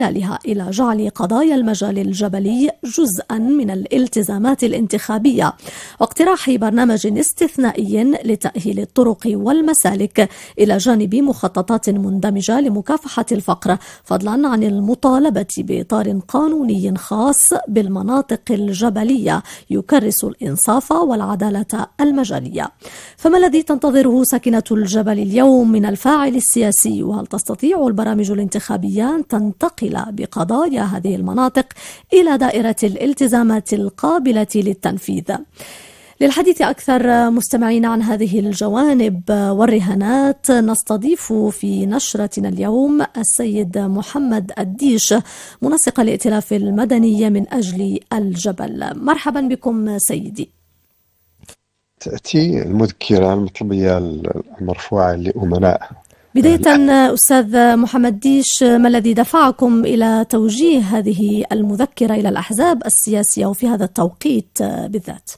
خلالها إلى جعل قضايا المجال الجبلي جزءا من الالتزامات الانتخابية، واقتراح برنامج استثنائي لتأهيل الطرق والمسالك إلى جانب مخططات مندمجة لمكافحة الفقر، فضلا عن المطالبة بإطار قانوني خاص بالمناطق الجبلية يكرس الإنصاف والعدالة المجالية. فما الذي تنتظره ساكنة الجبل اليوم من الفاعل السياسي؟ وهل تستطيع البرامج الانتخابية أن تنتقل بقضايا هذه المناطق إلى دائرة الالتزامات القابلة للتنفيذ؟ للحديث أكثر مستمعين عن هذه الجوانب والرهانات، نستضيف في نشرتنا اليوم السيد محمد الديش، منسق الائتلاف المدني من أجل الجبل. مرحبا بكم سيدي. تأتي المذكرة المطلبية المرفوعة لأمناء. بداية أستاذ محمد ديش، ما الذي دفعكم إلى توجيه هذه المذكرة إلى الأحزاب السياسية وفي هذا التوقيت بالذات؟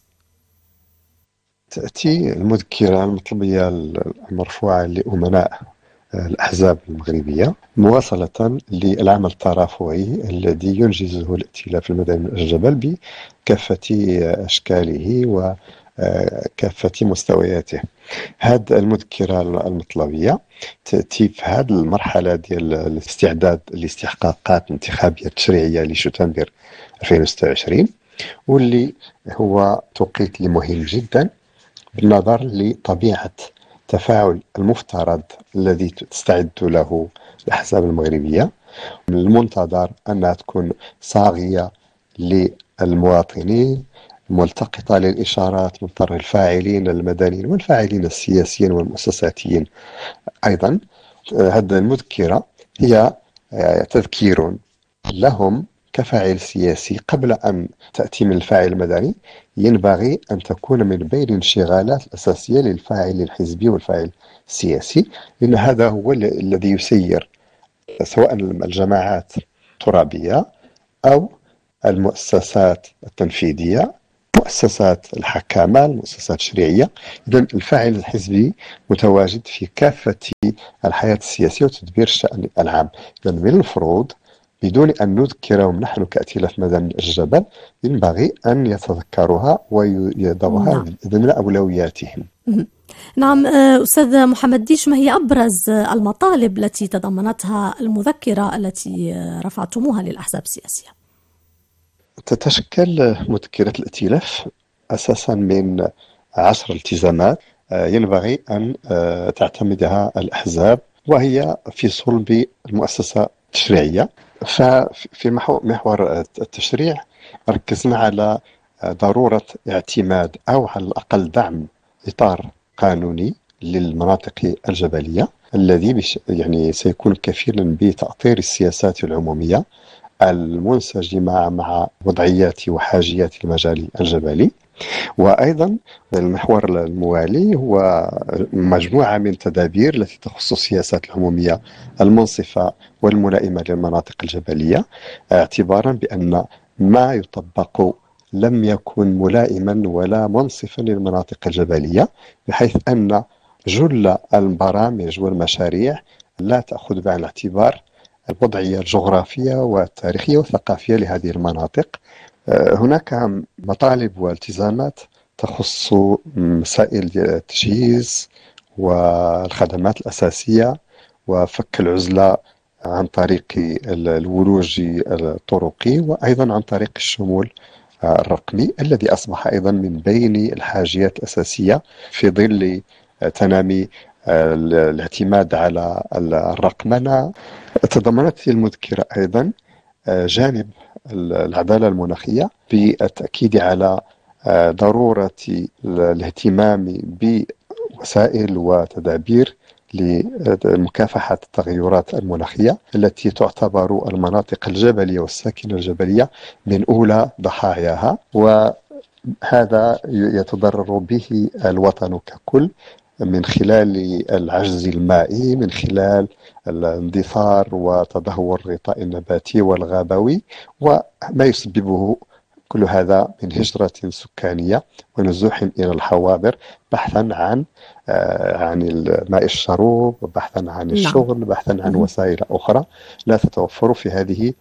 تأتي المذكرة المطلبية المرفوعة لأمناء الأحزاب المغربية مواصلة للعمل الترافعي الذي ينجزه الائتلاف المدني من الجبل بكافة أشكاله وكافة مستوياته. هذه المذكرة المطلبية تأتي في هذه المرحلة ديال الاستعداد لاستحقاقات انتخابية تشريعية لشتنبر 2026، واللي هو توقيت مهم جدا بالنظر لطبيعة التفاعل المفترض الذي تستعد له الأحزاب المغربية. من المنتظر أنها تكون صاغية للمواطنين، ملتقطة للإشارات من طرف الفاعلين المدنيين والفاعلين السياسيين والمؤسساتيين. أيضا هذه المذكرة هي تذكير لهم كفاعل سياسي قبل أن تأتي من الفاعل المدني. ينبغي أن تكون من بين الانشغالات الأساسية للفاعل الحزبي والفاعل السياسي، لأن هذا هو الذي يسير سواء الجماعات الترابية أو المؤسسات التنفيذية، مؤسسات الحكامة، المؤسسات التشريعية. إذن الفاعل الحزبي متواجد في كافة الحياة السياسية وتدبير الشأن العام. إذن من المفروض بدون أن نذكرهم نحن كائتلاف مدني الجبل ينبغي أن يتذكروها ويضعوها ضمن أولوياتهم. نعم أستاذ محمد ديش، ما هي أبرز المطالب التي تضمنتها المذكرة التي رفعتموها للأحزاب السياسية؟ تتشكل مذكرة الائتلاف أساسا من 10 التزامات ينبغي أن تعتمدها الأحزاب، وهي في صلب المؤسسة التشريعية. ففي محور التشريع ركزنا على ضرورة اعتماد أو على الأقل دعم إطار قانوني للمناطق الجبلية الذي يعني سيكون كفيلا بتأطير السياسات العمومية المنسجمة مع وضعيات وحاجيات المجال الجبلي. وأيضا المحور الموالي هو مجموعة من التدابير التي تخص السياسات العمومية المنصفة والملائمة للمناطق الجبلية، اعتبارا بأن ما يطبق لم يكن ملائما ولا منصفا للمناطق الجبلية، بحيث أن جل البرامج والمشاريع لا تأخذ بعين الاعتبار الوضعية الجغرافية والتاريخية والثقافية لهذه المناطق. هناك مطالب والتزامات تخص مسائل التجهيز والخدمات الأساسية وفك العزلة عن طريق الولوج الطرقي، وأيضا عن طريق الشمول الرقمي الذي أصبح أيضا من بين الحاجيات الأساسية في ظل تنامي الاعتماد على الرقمنة. تضمنت المذكرة أيضا جانب العدالة المناخية بالتأكيد على ضرورة الاهتمام بوسائل وتدابير لمكافحة التغيرات المناخية التي تعتبر المناطق الجبلية والساكنة الجبلية من أولى ضحاياها، وهذا يتضرر به الوطن ككل من خلال العجز المائي، من خلال الاندثار وتدهور الغطاء النباتي والغابوي، وما يسببه كل هذا من هجرة سكانية ونزوح إلى الحواضر بحثا عن ماء الشروب، بحثا عن الشغل، بحثا عن وسائل أخرى لا تتوفر في هذه